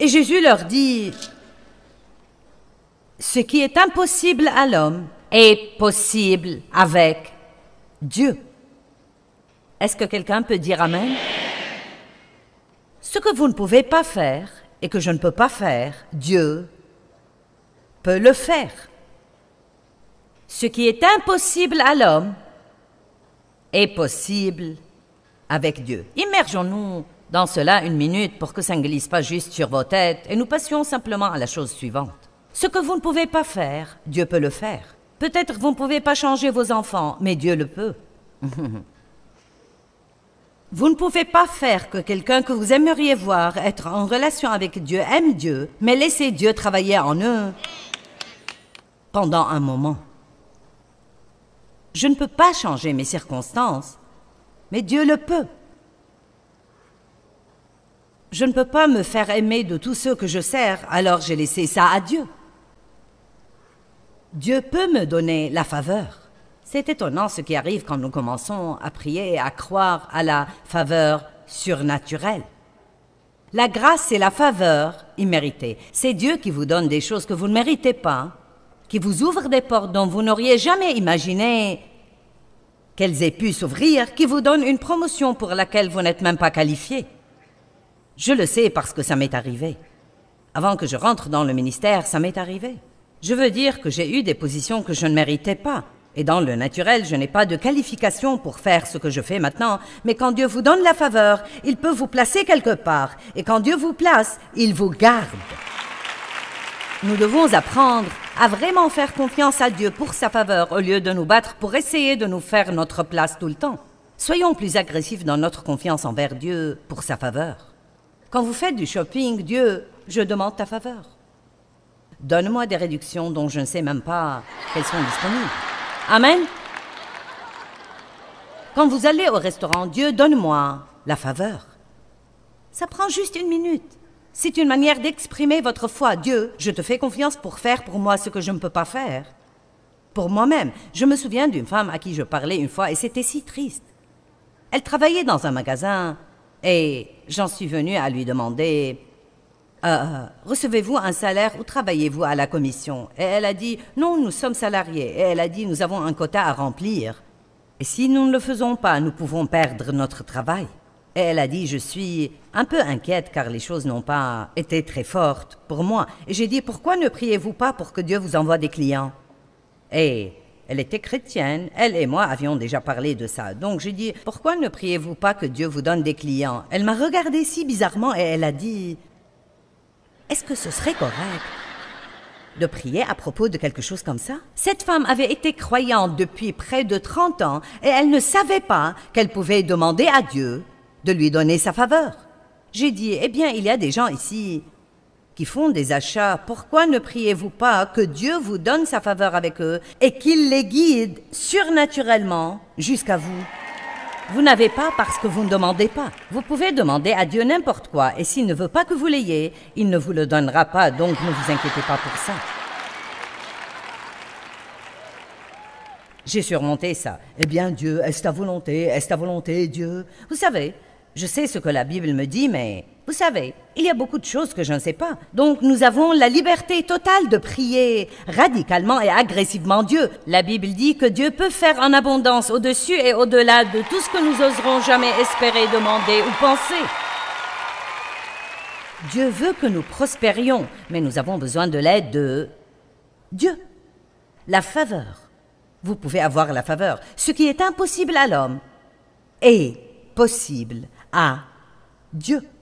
Et Jésus leur dit, ce qui est impossible à l'homme est possible avec Dieu. Est-ce que quelqu'un peut dire Amen? Ce que vous ne pouvez pas faire et que je ne peux pas faire, Dieu peut le faire. Ce qui est impossible à l'homme est possible avec Dieu. Immergeons-nous dans cela une minute pour que ça ne glisse pas juste sur vos têtes et nous passions simplement à la chose suivante. Ce que vous ne pouvez pas faire, Dieu peut le faire. Peut-être que vous ne pouvez pas changer vos enfants, mais Dieu le peut. Vous ne pouvez pas faire que quelqu'un que vous aimeriez voir être en relation avec Dieu aime Dieu, mais laissez Dieu travailler en eux pendant un moment. Je ne peux pas changer mes circonstances, mais Dieu le peut. Je ne peux pas me faire aimer de tous ceux que je sers, alors j'ai laissé ça à Dieu. Dieu peut me donner la faveur. C'est étonnant ce qui arrive quand nous commençons à prier et à croire à la faveur surnaturelle. La grâce et la faveur imméritée. C'est Dieu qui vous donne des choses que vous ne méritez pas, qui vous ouvre des portes dont vous n'auriez jamais imaginé qu'elles aient pu s'ouvrir, qui vous donne une promotion pour laquelle vous n'êtes même pas qualifié. Je le sais parce que ça m'est arrivé. Avant que je rentre dans le ministère, ça m'est arrivé. Je veux dire que j'ai eu des positions que je ne méritais pas. Et dans le naturel, je n'ai pas de qualification pour faire ce que je fais maintenant. Mais quand Dieu vous donne la faveur, il peut vous placer quelque part. Et quand Dieu vous place, il vous garde. Nous devons apprendre à vraiment faire confiance à Dieu pour sa faveur au lieu de nous battre pour essayer de nous faire notre place tout le temps. Soyons plus agressifs dans notre confiance envers Dieu pour sa faveur. Quand vous faites du shopping, Dieu, je demande ta faveur. Donne-moi des réductions dont je ne sais même pas qu'elles sont disponibles. Amen. Quand vous allez au restaurant, Dieu, donne-moi la faveur. Ça prend juste une minute. C'est une manière d'exprimer votre foi. Dieu, je te fais confiance pour faire pour moi ce que je ne peux pas faire. Pour moi-même. Je me souviens d'une femme à qui je parlais une fois et c'était si triste. Elle travaillait dans un magasin et j'en suis venue à lui demander recevez-vous un salaire ou travaillez-vous à la commission? Et elle a dit, non, nous sommes salariés. Et elle a dit, nous avons un quota à remplir. Et si nous ne le faisons pas, nous pouvons perdre notre travail. Et elle a dit, je suis un peu inquiète car les choses n'ont pas été très fortes pour moi. Et j'ai dit, pourquoi ne priez-vous pas pour que Dieu vous envoie des clients? Et elle était chrétienne, elle et moi avions déjà parlé de ça. Donc j'ai dit, pourquoi ne priez-vous pas que Dieu vous donne des clients? Elle m'a regardé si bizarrement et elle a dit, est-ce que ce serait correct de prier à propos de quelque chose comme ça? Cette femme avait été croyante depuis près de 30 ans et elle ne savait pas qu'elle pouvait demander à Dieu de lui donner sa faveur. J'ai dit, eh bien, il y a des gens ici qui font des achats. Pourquoi ne priez-vous pas que Dieu vous donne sa faveur avec eux et qu'il les guide surnaturellement jusqu'à vous? Vous n'avez pas parce que vous ne demandez pas. Vous pouvez demander à Dieu n'importe quoi et s'il ne veut pas que vous l'ayez, il ne vous le donnera pas, donc ne vous inquiétez pas pour ça. J'ai surmonté ça. Eh bien, Dieu, est-ce ta volonté? Est-ce ta volonté, Dieu? Vous savez, je sais ce que la Bible me dit, mais vous savez, il y a beaucoup de choses que je ne sais pas. Donc, nous avons la liberté totale de prier radicalement et agressivement Dieu. La Bible dit que Dieu peut faire en abondance au-dessus et au-delà de tout ce que nous oserons jamais espérer, demander ou penser. Dieu veut que nous prospérions, mais nous avons besoin de l'aide de Dieu. La faveur. Vous pouvez avoir la faveur. Ce qui est impossible à l'homme est possible à Dieu.